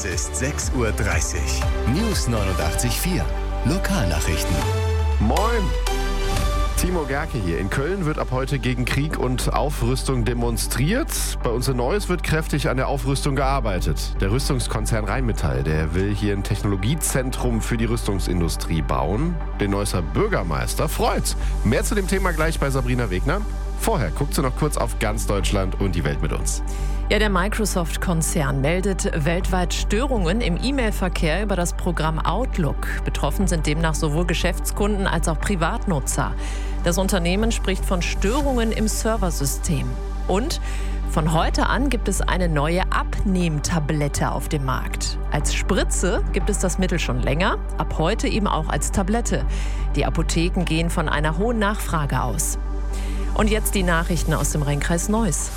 ist 6:30 Uhr. News 89.4. Lokalnachrichten. Moin! Timo Gerke hier. In Köln wird ab heute gegen Krieg und Aufrüstung demonstriert. Bei uns in Neuss wird kräftig an der Aufrüstung gearbeitet. Der Rüstungskonzern Rheinmetall, der will hier ein Technologiezentrum für die Rüstungsindustrie bauen. Den Neusser Bürgermeister freut's. Mehr zu dem Thema gleich bei Sabrina Wegner. Vorher guckt sie noch kurz auf ganz Deutschland und die Welt mit uns. Ja, der Microsoft-Konzern meldet weltweit Störungen im E-Mail-Verkehr über das Programm Outlook. Betroffen sind demnach sowohl Geschäftskunden als auch Privatnutzer. Das Unternehmen spricht von Störungen im Serversystem. Und von heute an gibt es eine neue Abnehmtablette auf dem Markt. Als Spritze gibt es das Mittel schon länger, ab heute eben auch als Tablette. Die Apotheken gehen von einer hohen Nachfrage aus. Und jetzt die Nachrichten aus dem Rheinkreis Neuss.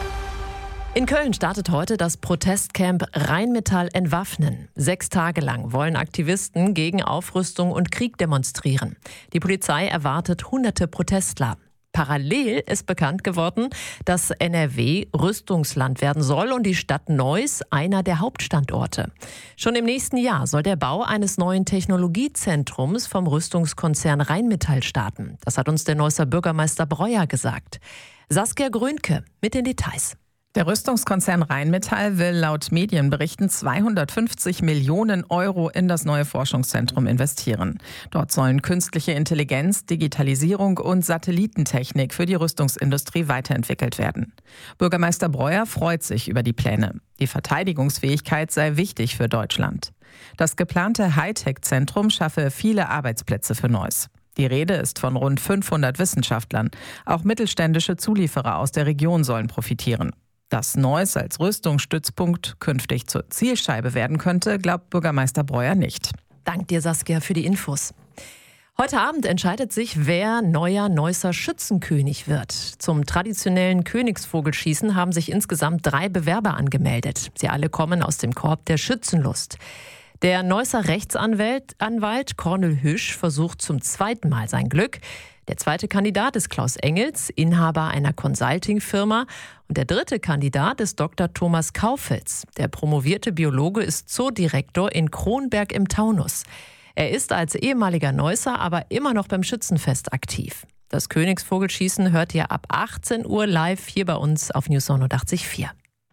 In Köln startet heute das Protestcamp Rheinmetall entwaffnen. 6 Tage lang wollen Aktivisten gegen Aufrüstung und Krieg demonstrieren. Die Polizei erwartet hunderte Protestler. Parallel ist bekannt geworden, dass NRW Rüstungsland werden soll und die Stadt Neuss einer der Hauptstandorte. Schon im nächsten Jahr soll der Bau eines neuen Technologiezentrums vom Rüstungskonzern Rheinmetall starten. Das hat uns der Neusser Bürgermeister Breuer gesagt. Saskia Grönke mit den Details. Der Rüstungskonzern Rheinmetall will laut Medienberichten 250 Millionen Euro in das neue Forschungszentrum investieren. Dort sollen künstliche Intelligenz, Digitalisierung und Satellitentechnik für die Rüstungsindustrie weiterentwickelt werden. Bürgermeister Breuer freut sich über die Pläne. Die Verteidigungsfähigkeit sei wichtig für Deutschland. Das geplante Hightech-Zentrum schaffe viele Arbeitsplätze für Neuss. Die Rede ist von rund 500 Wissenschaftlern. Auch mittelständische Zulieferer aus der Region sollen profitieren. Dass Neuss als Rüstungsstützpunkt künftig zur Zielscheibe werden könnte, glaubt Bürgermeister Breuer nicht. Dank dir, Saskia, für die Infos. Heute Abend entscheidet sich, wer neuer Neusser Schützenkönig wird. Zum traditionellen Königsvogelschießen haben sich insgesamt 3 Bewerber angemeldet. Sie alle kommen aus dem Korb der Schützenlust. Der Neusser Rechtsanwalt Cornel Hüsch versucht zum 2. Mal sein Glück. Der 2. Kandidat ist Klaus Engels, Inhaber einer Consulting-Firma. Und der 3. Kandidat ist Dr. Thomas Kaufels. Der promovierte Biologe ist Zoodirektor in Kronberg im Taunus. Er ist als ehemaliger Neusser aber immer noch beim Schützenfest aktiv. Das Königsvogelschießen hört ihr ab 18 Uhr live hier bei uns auf News 89.4.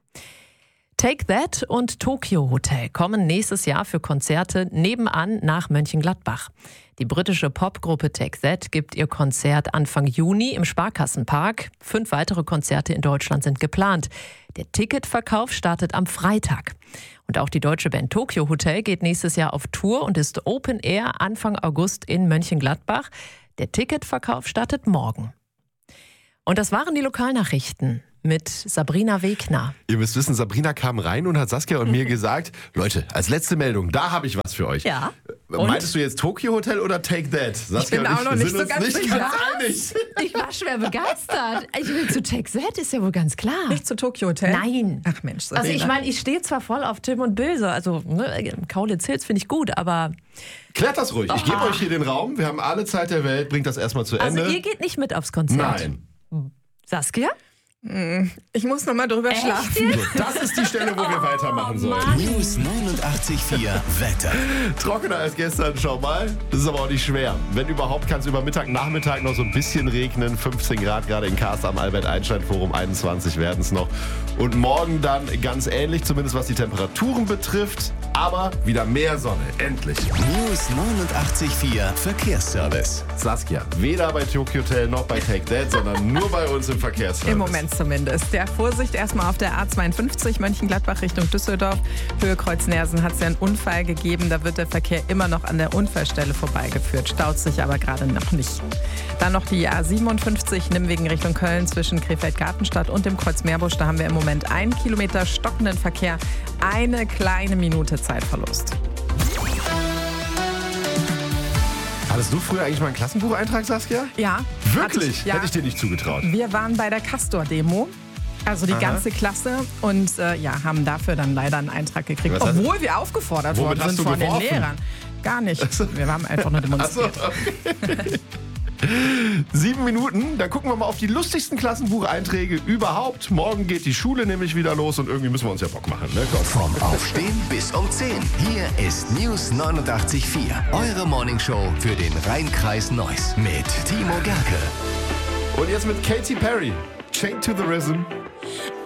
Take That und Tokyo Hotel kommen nächstes Jahr für Konzerte nebenan nach Mönchengladbach. Die britische Popgruppe Take That gibt ihr Konzert Anfang Juni im Sparkassenpark. 5 weitere Konzerte in Deutschland sind geplant. Der Ticketverkauf startet am Freitag. Und auch die deutsche Band Tokyo Hotel geht nächstes Jahr auf Tour und ist Open Air Anfang August in Mönchengladbach. Der Ticketverkauf startet morgen. Und das waren die Lokalnachrichten mit Sabrina Wegner. Ihr müsst wissen, Sabrina kam rein und hat Saskia und mir gesagt, Leute, als letzte Meldung, da habe ich was für euch. Ja. Meintest du jetzt Tokyo Hotel oder Take That? Saskia Ich bin auch noch nicht so ganz sicher. einig. Ich war schwer begeistert. Ich will zu Take That, ist ja wohl ganz klar. Nicht zu Tokyo Hotel? Nein. Ach Mensch, Sabrina. Also ich meine, ich stehe zwar voll auf Tim und Bill, also Kaulitz Hills finde ich gut, aber... Klärt das ruhig. Ich gebe euch hier den Raum. Wir haben alle Zeit der Welt. Bringt das erstmal zu Ende. Also ihr geht nicht mit aufs Konzert? Nein. Saskia? Ich muss noch mal drüber schlafen. So, das ist die Stelle, wo wir weitermachen sollen. News 89.4 Wetter. Trockener als gestern, schau mal. Das ist aber auch nicht schwer. Wenn überhaupt, kann es über Mittag, Nachmittag noch so ein bisschen regnen. 15 Grad gerade in Kars am Albert-Einstein-Forum, 21 werden es noch. Und morgen dann ganz ähnlich, zumindest was die Temperaturen betrifft. Aber wieder mehr Sonne, endlich. News 89.4 Verkehrsservice. Saskia, weder bei Tokyo Hotel noch bei Take That, sondern nur bei uns im Verkehrsservice. Im Moment zumindest. Der Vorsicht erstmal auf der A52 Mönchengladbach Richtung Düsseldorf. Höhe Kreuz-Nersen hat es ja einen Unfall gegeben. Da wird der Verkehr immer noch an der Unfallstelle vorbeigeführt. Staut sich aber gerade noch nicht. Dann noch die A57 Nimwegen Richtung Köln zwischen Krefeld-Gartenstadt und dem Kreuz Meerbusch. Da haben wir im Moment 1 Kilometer stockenden Verkehr. Eine kleine Minute Zeitverlust. Hattest du früher eigentlich mal einen Klassenbucheintrag, Saskia? Ja. Wirklich? Ja. Hätte ich dir nicht zugetraut. Wir waren bei der Castor-Demo. Also die ganze Klasse und haben dafür dann leider einen Eintrag gekriegt, obwohl wir aufgefordert worden sind von den Lehrern. Gar nicht. Wir haben einfach nur demonstriert. Ach so, okay. 7 Minuten, dann gucken wir mal auf die lustigsten Klassenbucheinträge überhaupt. Morgen geht die Schule nämlich wieder los und irgendwie müssen wir uns ja Bock machen. Ne? Komm. Vom Aufstehen bis um 10. Hier ist News 89.4. Eure Morningshow für den Rhein-Kreis Neuss mit Timo Gerke. Und jetzt mit Katy Perry. Chained to the Rhythm.